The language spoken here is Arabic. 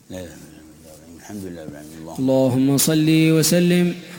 لا الحمد لله رب العالمين. اللهم صل وسلم